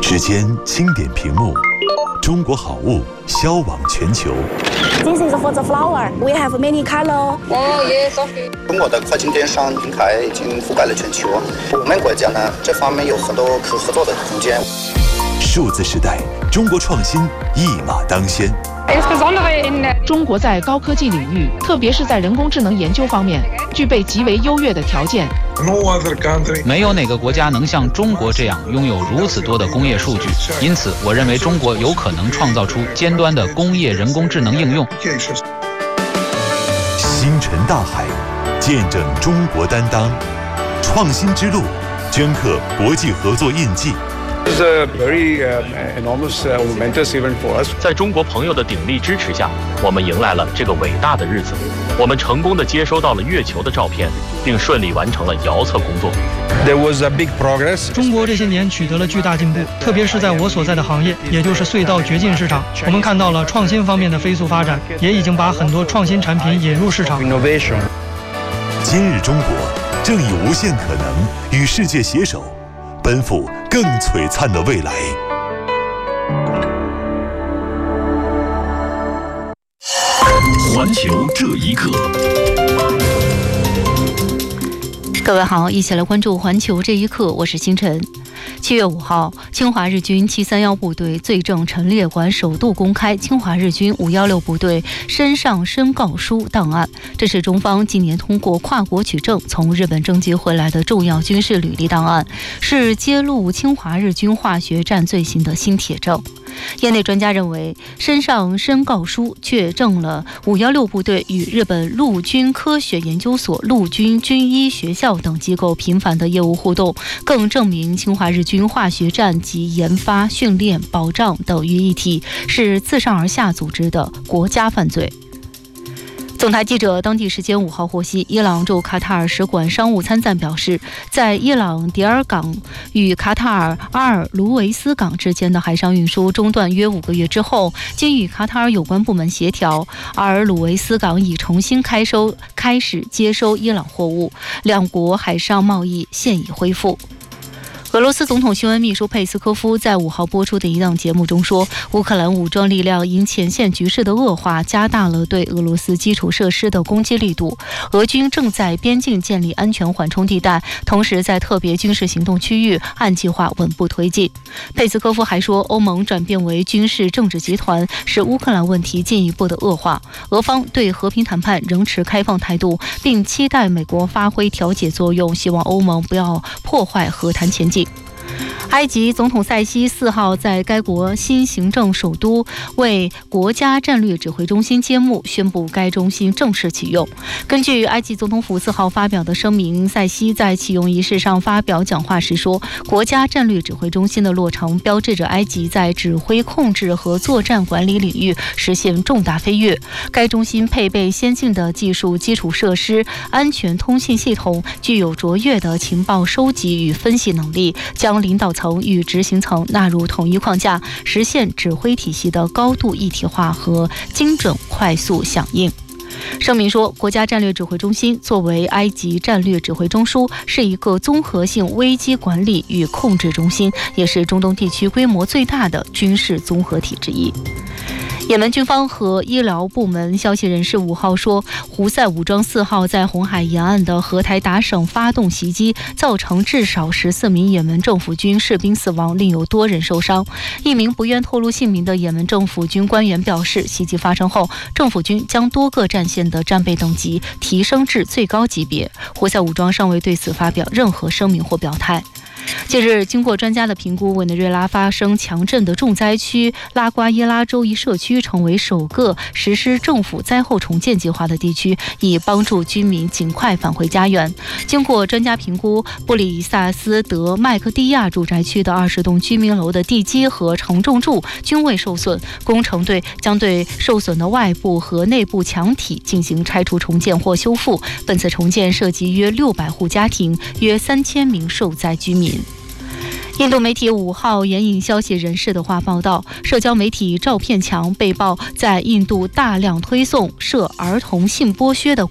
指尖轻点屏幕，中国好物销往全球。 This is for the flower. We have many color. Yes. 中国的跨境电商平台已经覆盖了全球，我们国家呢这方面有很多可合作的空间。 数字时代，中国创新一马当先。 中国在高科技领域，特别是在人工智能研究方面，具备极为优越的条件。 没有哪个国家能像中国这样拥有如此多的工业数据，因此我认为中国有可能创造出尖端的工业人工智能应用。 星辰大海，见证中国担当，创新之路，镌刻国际合作印记。 This is a very enormous momentous event for us. 在中国朋友的鼎力支持下，我们迎来了这个伟大的日子。我们成功地接收到了月球的照片，并顺利完成了遥测工作。 There was a big progress. 中国这些年取得了巨大进步，特别是在我所在的行业，也就是隧道掘进市场，我们看到了创新方面的飞速发展，也已经把很多创新产品引入市场。 Innovation. 今日中国正以无限可能与世界携手，奔赴更璀璨的未来。 环球这一刻， 各位好，一起来关注环球这一刻，我是星辰。7月5号，侵华日军731部队罪证陈列馆首度公开侵华日军516部队身上申告书档案，这是中方今年通过跨国取证从日本征集回来的重要军事履历档案，是揭露侵华日军化学战罪行的新铁证。业内专家认为，身上申告书确证了516部队与日本陆军科学研究所、陆军军医学校等机构频繁的业务互动，更证明侵华日军化学战及研发、训练、保障等于一体，是自上而下组织的国家犯罪。总台记者当地时间5号获悉，伊朗驻卡塔尔使馆商务参赞表示，在伊朗迪尔港与卡塔尔阿尔卢维斯港之间的海上运输中断约5个月之后，经与卡塔尔有关部门协调，阿尔卢维斯港已重新开始接收伊朗货物，两国海上贸易现已恢复。俄罗斯总统新闻秘书佩斯科夫在5号播出的一档节目中说，乌克兰武装力量因前线局势的恶化，加大了对俄罗斯基础设施的攻击力度。俄军正在边境建立安全缓冲地带，同时在特别军事行动区域按计划稳步推进。佩斯科夫还说，欧盟转变为军事政治集团，使乌克兰问题进一步的恶化。俄方对和平谈判仍持开放态度，并期待美国发挥调解作用，希望欧盟不要破坏和谈前景。埃及总统塞西4号在该国新行政首都为国家战略指挥中心揭幕，宣布该中心正式启用。根据埃及总统府4号发表的声明，塞西在启用仪式上发表讲话时说，国家战略指挥中心的落成标志着埃及在指挥控制和作战管理领域实现重大飞跃。该中心配备先进的技术基础设施、安全通信系统，具有卓越的情报收集与分析能力，将领导层与执行层纳入统一框架，实现指挥体系的高度一体化和精准快速响应。声明说，国家战略指挥中心作为埃及战略指挥中枢，是一个综合性危机管理与控制中心，也是中东地区规模最大的军事综合体之一。也门军方和医疗部门消息人士5号说，胡塞武装4号在红海沿岸的荷台达省发动袭击，造成至少14名也门政府军士兵死亡，另有多人受伤。一名不愿透露姓名的也门政府军官员表示，袭击发生后，政府军将多个战线的战备等级提升至最高级别。胡塞武装尚未对此发表任何声明或表态。近日，经过专家的评估，委内瑞拉发生强震的重灾区拉瓜耶拉州一社区成为首个实施政府灾后重建计划的地区，以帮助居民尽快返回家园。经过专家评估，布里萨斯德麦克蒂亚住宅区的20栋居民楼的地基和承重柱均未受损，工程队将对受损的外部和内部墙体进行拆除重建或修复。本次重建涉及约600户家庭，约3000名受灾居民。印度媒体5号援引消息人士的话报道，社交媒体照片墙被曝在印度大量推送涉儿童性剥削的